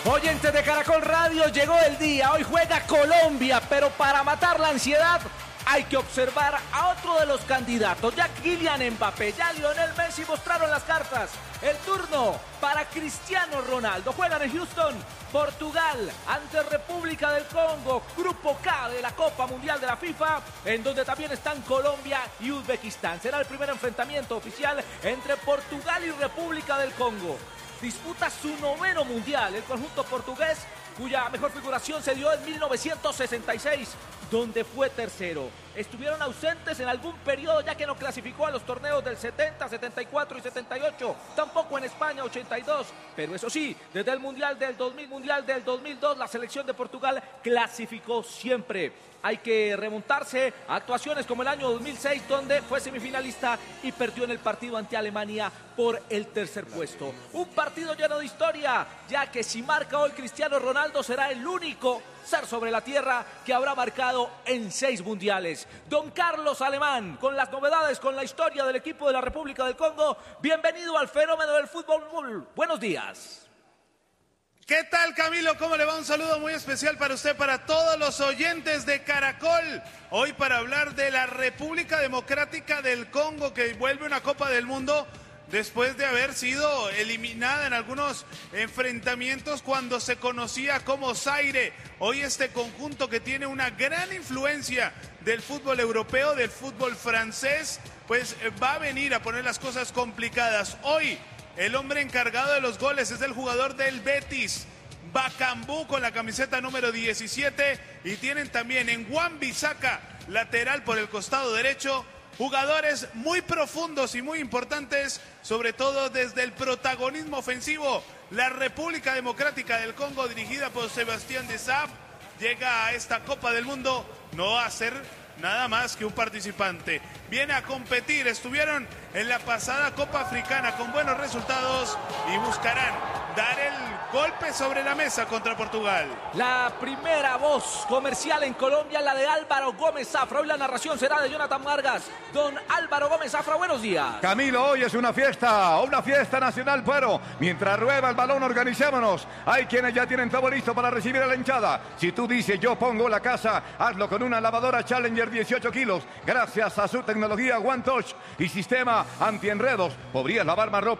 Oyentes de Caracol Radio, llegó el día. Hoy juega Colombia, pero para matar la ansiedad hay que observar a otro de los candidatos. Ya Kylian Mbappé, ya Lionel Messi mostraron las cartas. El turno para Cristiano Ronaldo. Juegan en Houston, Portugal, ante República del Congo, Grupo K de la Copa Mundial de la FIFA, en donde también están Colombia y Uzbekistán. Será el primer enfrentamiento oficial entre Portugal y República del Congo. Disputa su 9º mundial el conjunto portugués, cuya mejor figuración se dio en 1966, donde fue tercero. Estuvieron ausentes en algún periodo ya que no clasificó a los torneos del 70, 74 y 78, tampoco en España 82, pero eso sí, desde el Mundial del 2000, Mundial del 2002, la selección de Portugal clasificó siempre. Hay que remontarse a actuaciones como el año 2006, donde fue semifinalista y perdió en el partido ante Alemania por el tercer puesto. Un partido lleno de historia, ya que si marca hoy Cristiano Ronaldo será el único ser sobre la tierra que habrá marcado en 6 mundiales. Don Carlos Alemán, con las novedades, con la historia del equipo de la República del Congo, bienvenido al fenómeno del fútbol. Buenos días. ¿Qué tal, Camilo? ¿Cómo le va? Un saludo muy especial para usted, para todos los oyentes de Caracol. Hoy para hablar de la República Democrática del Congo, que vuelve una Copa del Mundo después de haber sido eliminada en algunos enfrentamientos cuando se conocía como Zaire. Hoy este conjunto que tiene una gran influencia del fútbol europeo, del fútbol francés, pues va a venir a poner las cosas complicadas. Hoy el hombre encargado de los goles es el jugador del Betis, Bakambu, con la camiseta número 17, y tienen también en Wan-Bissaka, lateral por el costado derecho, jugadores muy profundos y muy importantes, sobre todo desde el protagonismo ofensivo. La República Democrática del Congo, dirigida por Sebastián Desabre, llega a esta Copa del Mundo no a ser nada más que un participante. Viene a competir, estuvieron en la pasada Copa Africana con buenos resultados y buscarán dar el golpe sobre la mesa contra Portugal. La primera voz comercial en Colombia, la de Álvaro Gómez Zafra. Hoy la narración será de Jonathan Vargas. Don Álvaro Gómez Zafra, buenos días. Camilo, hoy es una fiesta nacional, pero mientras rueda el balón, organizémonos. Hay quienes ya tienen todo listo para recibir a la hinchada. Si tú dices yo pongo la casa, hazlo con una lavadora Challenger 18 kilos, gracias a su tecnología One Touch y sistema antienredos. Podrías lavar más ropa